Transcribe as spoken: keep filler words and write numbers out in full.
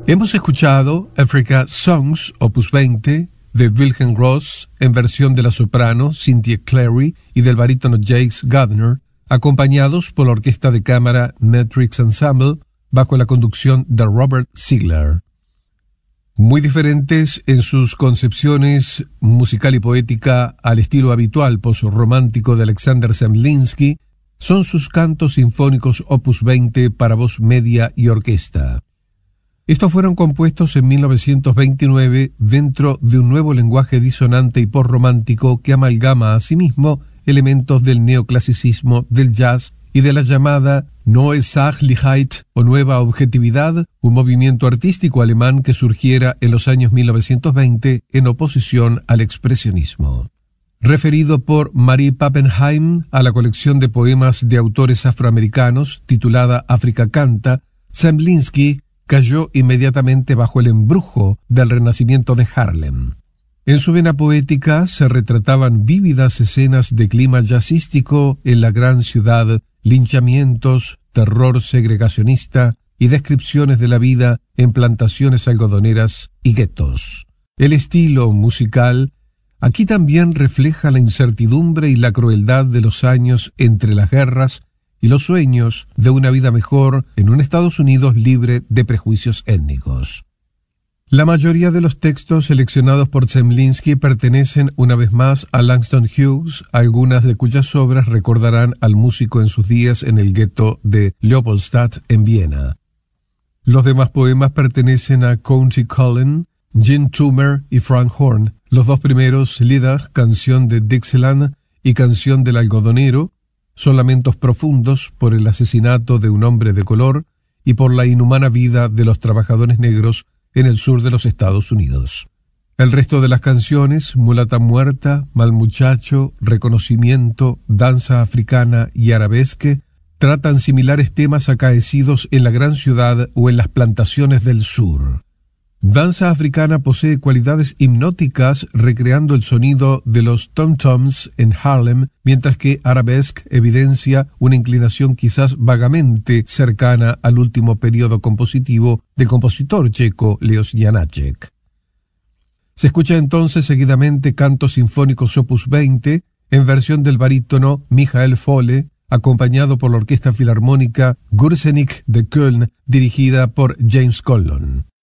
Hemos escuchado Africa Songs, opus veinte, de Wilhelm Gross, en versión de la soprano Cynthia Clary y del barítono Jacques Gardner, acompañados por la orquesta de cámara Matrix Ensemble, bajo la conducción de Robert Ziegler. Muy diferentes en sus concepciones musical y poética al estilo habitual postromántico de Alexander Zemlinsky, son sus cantos sinfónicos opus veinte para voz media y orquesta. Estos fueron compuestos en mil novecientos veintinueve dentro de un nuevo lenguaje disonante y postromántico que amalgama asimismo elementos del neoclasicismo, del jazz y de la llamada Neue Sachlichkeit o Nueva Objetividad, un movimiento artístico alemán que surgiera en los años mil novecientos veinte en oposición al expresionismo. Referido por Marie Pappenheim a la colección de poemas de autores afroamericanos titulada África Canta, Zemlinsky cayó inmediatamente bajo el embrujo del renacimiento de Harlem. En su vena poética se retrataban vívidas escenas de clima jazzístico en la gran ciudad, linchamientos, terror segregacionista y descripciones de la vida en plantaciones algodoneras y guetos. El estilo musical aquí también refleja la incertidumbre y la crueldad de los años entre las guerras y los sueños de una vida mejor en un Estados Unidos libre de prejuicios étnicos. La mayoría de los textos seleccionados por Zemlinsky pertenecen una vez más a Langston Hughes, algunas de cuyas obras recordarán al músico en sus días en el gueto de Leopoldstadt en Viena. Los demás poemas pertenecen a Countee Cullen, Gene Toomer y Frank Horn. Los dos primeros, Lieder, canción de Dixieland y canción del algodonero, son lamentos profundos por el asesinato de un hombre de color y por la inhumana vida de los trabajadores negros en el sur de los Estados Unidos. El resto de las canciones, Mulata Muerta, Mal Muchacho, Reconocimiento, Danza Africana y Arabesque, tratan similares temas acaecidos en la gran ciudad o en las plantaciones del sur. Danza Africana posee cualidades hipnóticas recreando el sonido de los tom-toms en Harlem, mientras que Arabesque evidencia una inclinación quizás vagamente cercana al último periodo compositivo del compositor checo Leos Janáček. Se escucha entonces seguidamente Cantos Sinfónicos opus veinte en versión del barítono Michael Fohle, acompañado por la Orquesta Filarmónica Gürzenich de Köln, dirigida por James Conlon.